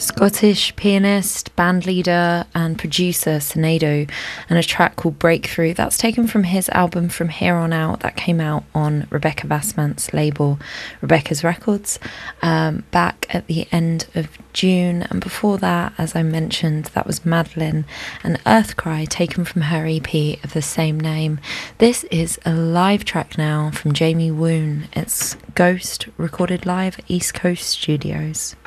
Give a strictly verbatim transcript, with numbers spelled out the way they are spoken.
Scottish pianist, bandleader, and producer Sinead, and a track called Breakthrough. That's taken from his album From Here On Out that came out on Rebecca Vassmant's label, Rebecca's Records, um, back at the end of June. And before that, as I mentioned, that was Madeline and Earthcry, taken from her E P of the same name. This is a live track now from Jamie Woon. It's Ghost, recorded live at East Coast Studios.